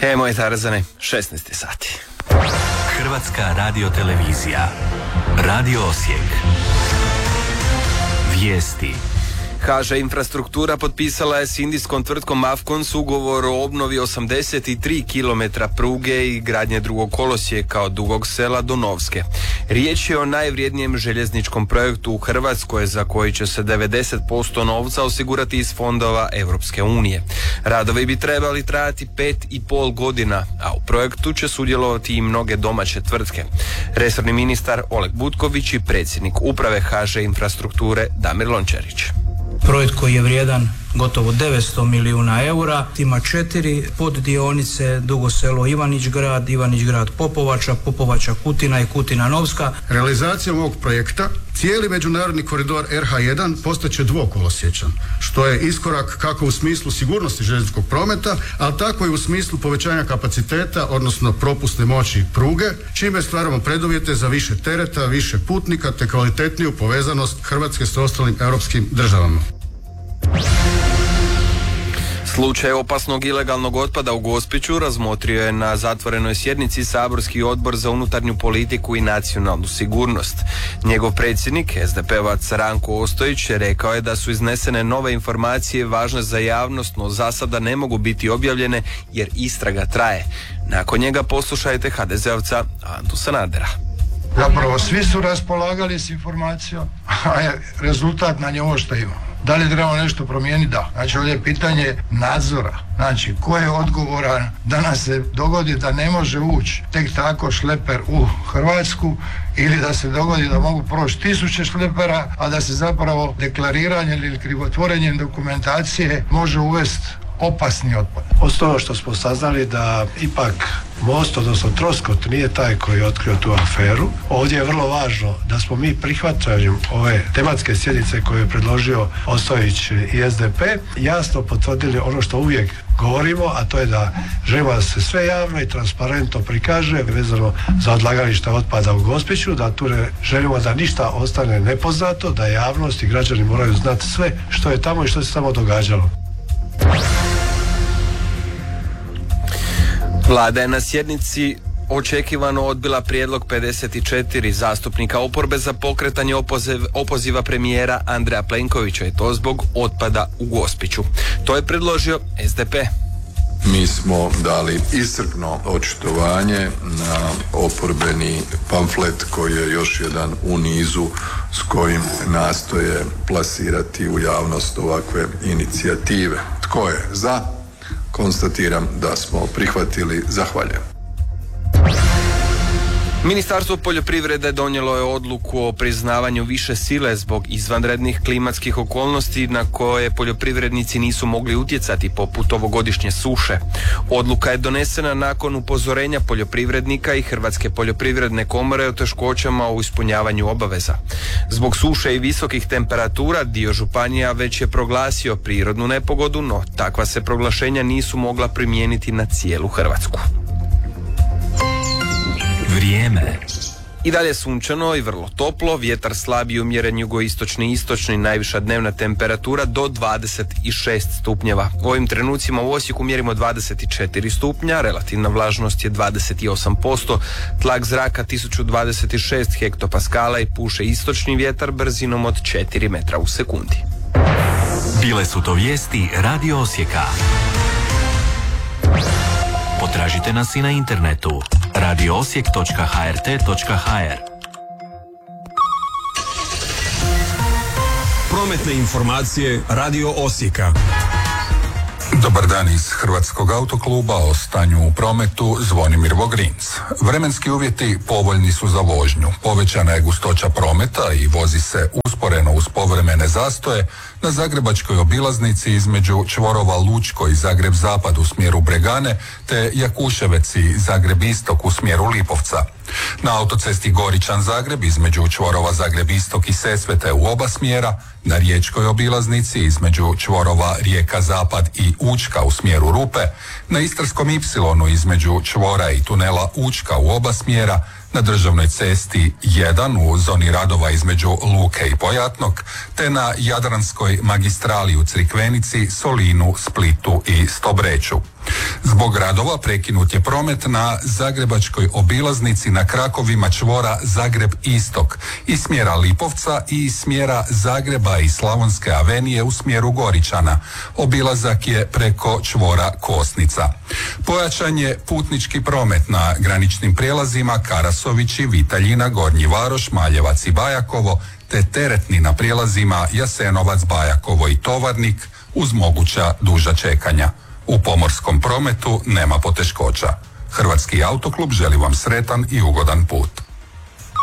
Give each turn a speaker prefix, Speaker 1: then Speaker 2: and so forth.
Speaker 1: Moje Tarzane, 16 sati.
Speaker 2: Hrvatska radiotelevizija. Radio Osijek. Vijesti.
Speaker 1: HŽ Infrastruktura potpisala je s indijskom tvrtkom Afcons ugovor o obnovi 83 km pruge i gradnje drugog kolosijeka od Dugog Sela do Novske. Riječ je o najvrijednijem željezničkom projektu u Hrvatskoj za koji će se 90% novca osigurati iz fondova Europske unije. Radovi bi trebali trajati 5,5 godina, a u projektu će sudjelovati i mnoge domaće tvrtke. Resorni ministar Oleg Butković i predsjednik uprave HŽ Infrastrukture Damir Lončarić.
Speaker 3: Projekt koji je vrijedan gotovo 900 milijuna eura, ima 4 poddionice, Dugo Selo Ivanić Grad Popovača, Popovača Kutina i Kutina Novska.
Speaker 4: Realizacijom ovog projekta cijeli međunarodni koridor RH1 postaće dvokolosječan, što je iskorak kako u smislu sigurnosti željezničkog prometa, ali tako i u smislu povećanja kapaciteta, odnosno propusne moći pruge, čime stvaramo preduvjete za više tereta, više putnika te kvalitetniju povezanost Hrvatske s ostalim europskim državama.
Speaker 1: Slučaj opasnog ilegalnog otpada u Gospiću razmotrio je na zatvorenoj sjednici saborski odbor za unutarnju politiku i nacionalnu sigurnost. Njegov predsjednik, SDP-ovac Ranko Ostojić, rekao je da su iznesene nove informacije važne za javnost, no za sada ne mogu biti objavljene jer istraga traje. Nakon njega poslušajte HDZ-ovca Antu Sanadera.
Speaker 5: Zapravo svi su raspolagali s informacijom, a rezultat na nje ovo što imamo. Da li trebamo nešto promijeniti? Da. Znači ovdje je pitanje nadzora. Znači ko je odgovoran da nam se dogodi da ne može ući tek tako šleper u Hrvatsku ili da se dogodi da mogu proći 1000 šlepera, a da se zapravo deklariranjem ili krivotvorenjem dokumentacije može uvesti opasni otpad.
Speaker 6: Osnovno što smo saznali da ipak Most, odnosno Troskot, nije taj koji je otkrio tu aferu. Ovdje je vrlo važno da smo mi prihvaćanjem ove tematske sjednice koju je predložio Ostojić i SDP jasno potvrdili ono što uvijek govorimo, a to je da želimo da se sve javno i transparentno prikaže vezano za odlagalište otpada u Gospiću, da tu ne želimo da ništa ostane nepoznato, da javnost i građani moraju znati sve što je tamo i što se tamo događalo.
Speaker 1: Vlada je na sjednici očekivano odbila prijedlog 54 zastupnika oporbe za pokretanje opoziva premijera Andreja Plenkovića i to zbog otpada u Gospiću. To je predložio SDP.
Speaker 7: Mi smo dali iscrpno očitovanje na oporbeni pamflet koji je još jedan u nizu s kojim nastoje plasirati u javnost ovakve inicijative. Tko je za? Konstatiram da smo prihvatili. Zahvaljujem.
Speaker 1: Ministarstvo poljoprivrede donijelo je odluku o priznavanju više sile zbog izvanrednih klimatskih okolnosti na koje poljoprivrednici nisu mogli utjecati, poput ovogodišnje suše. Odluka je donesena nakon upozorenja poljoprivrednika i Hrvatske poljoprivredne komore o teškoćama u ispunjavanju obaveza. Zbog suše i visokih temperatura dio županija već je proglasio prirodnu nepogodu, no takva se proglašenja nisu mogla primijeniti na cijelu Hrvatsku.
Speaker 2: Vrijeme.
Speaker 1: I dalje sunčano i vrlo toplo, vjetar slabiji umjeren jugoistočni i istočni, najviša dnevna temperatura do 26 stupnjeva. U ovim trenucima u Osijeku mjerimo 24 stupnja, relativna vlažnost je 28%, tlak zraka 1026 hektopaskala i puše istočni vjetar brzinom od 4 metra u sekundi.
Speaker 2: Bile su to vijesti Radio Osijeka. Potražite nas i na internetu radioosijek.hrt.hr.
Speaker 8: Prometne informacije Radio Osijeka.
Speaker 9: Dobar dan iz Hrvatskog autokluba, o stanju u prometu Zvonimir Vogrinc. Vremenski uvjeti povoljni su za vožnju. Povećana je gustoća prometa i vozi se usporeno uz povremene zastoje na zagrebačkoj obilaznici između čvorova Lučko i Zagreb Zapad u smjeru Bregane te Jakuševec i Zagreb Istok u smjeru Lipovca. Na autocesti Goričan-Zagreb između čvorova Zagreb Istok i Sesvete u oba smjera, na riječkoj obilaznici između čvorova Rijeka Zapad i Učka u smjeru Rupe, na Istarskom Ipsilonu između čvora i tunela Učka u oba smjera, na državnoj cesti 1 u zoni radova između Luke i Pojatnog, te na Jadranskoj magistrali u Crikvenici, Solinu, Splitu i Stobreću. Zbog radova prekinut je promet na zagrebačkoj obilaznici na krakovima čvora Zagreb Istok iz smjera Lipovca i iz smjera Zagreba i Slavonske avenije u smjeru Goričana. Obilazak je preko čvora Kosnica. Pojačan je putnički promet na graničnim prijelazima Karasovići, Vitaljina, Gornji Varoš, Maljevac i Bajakovo, te teretni na prijelazima Jasenovac, Bajakovo i Tovarnik uz moguća duža čekanja. U pomorskom prometu nema poteškoća. Hrvatski autoklub želi vam sretan i ugodan put.